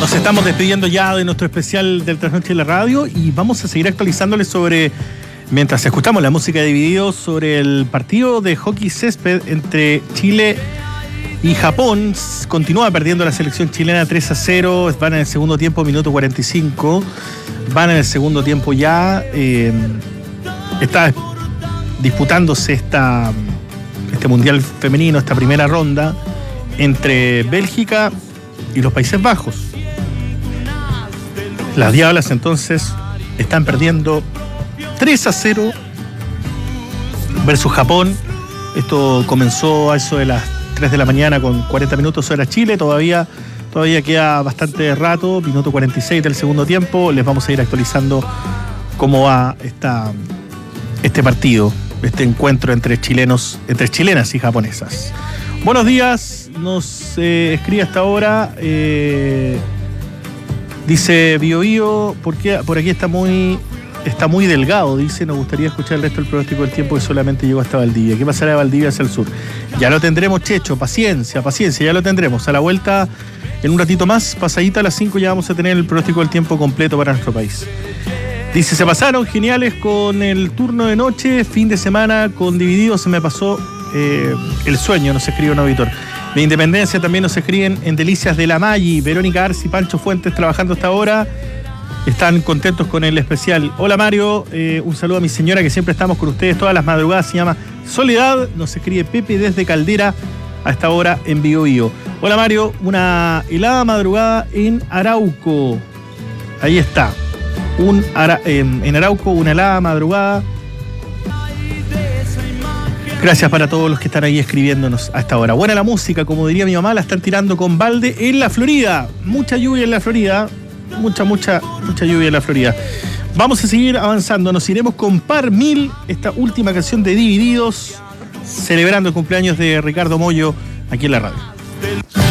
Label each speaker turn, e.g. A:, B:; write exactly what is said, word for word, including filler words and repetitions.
A: Nos estamos despidiendo ya de nuestro especial del Trasnoche de la Radio y vamos a seguir actualizándoles sobre, mientras escuchamos la música de Divididos, sobre el partido de hockey césped entre Chile y Japón. Continúa perdiendo la selección chilena tres a cero, van en el segundo tiempo, minuto cuarenta y cinco, van en el segundo tiempo ya. Eh, está disputándose esta, este Mundial Femenino, esta primera ronda entre Bélgica y los Países Bajos. Las Diablas entonces están perdiendo tres a cero versus Japón. Esto comenzó a eso de las tres de la mañana con cuarenta minutos hora Chile. Todavía, todavía queda bastante rato, minuto cuarenta y seis del segundo tiempo. Les vamos a ir actualizando cómo va esta, este partido, este encuentro entre chilenos, entre chilenas y japonesas. Buenos días, nos eh, escribe hasta ahora. Eh, Dice Bio Bio, porque por aquí está muy está muy delgado, dice, nos gustaría escuchar el resto del pronóstico del tiempo que solamente llegó hasta Valdivia. ¿Qué pasará de Valdivia hacia el sur? Ya lo tendremos, Checho, paciencia, paciencia, ya lo tendremos. A la vuelta, en un ratito más, pasadita a las cinco, ya vamos a tener el pronóstico del tiempo completo para nuestro país. Dice, se pasaron geniales con el turno de noche, fin de semana con Divididos, se me pasó eh, el sueño, nos escribe un auditor. De Independencia también nos escriben en Delicias de la Maggi, Verónica Arce y Pancho Fuentes trabajando hasta ahora. Están contentos con el especial. Hola Mario, eh, un saludo a mi señora que siempre estamos con ustedes todas las madrugadas, se llama Soledad. Nos escribe Pepe desde Caldera a esta hora en Bio Bio. Hola Mario, una helada madrugada en Arauco. Ahí está. Un ara, eh, en Arauco, una helada madrugada. Gracias para todos los que están ahí escribiéndonos a esta hora. Buena la música, como diría mi mamá, la están tirando con balde en la Florida. Mucha lluvia en la Florida. Mucha, mucha, mucha lluvia en la Florida. Vamos a seguir avanzando. Nos iremos con Par Mil, esta última canción de Divididos, celebrando el cumpleaños de Ricardo Mollo aquí en la radio.